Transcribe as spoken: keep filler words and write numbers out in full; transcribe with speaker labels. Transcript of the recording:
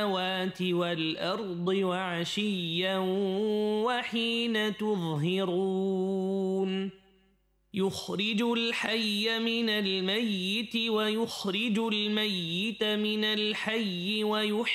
Speaker 1: السماوات والأرض وعشيا وحين تظهرون يخرج الحي من الميت ويخرج الميت من الحي ويحيي